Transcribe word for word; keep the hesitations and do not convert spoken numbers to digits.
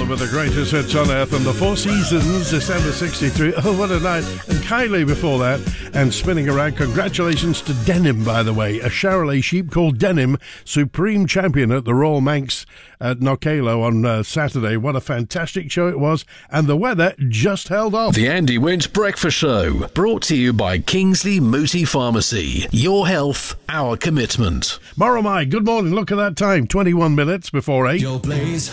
with the greatest hits on earth and the Four Seasons, December sixty-three. Oh, what a night. And Kylie before that, and spinning around. Congratulations to Denim, by the way. A Charolais sheep called Denim, supreme champion at the Royal Manx at Knockalo on uh, Saturday. What a fantastic show it was. And the weather just held off. The Andy Winch Breakfast Show, brought to you by Kingsley Mooti Pharmacy. Your health, our commitment. Moromai, good morning. Look at that time. twenty-one minutes before eight. Your Blaze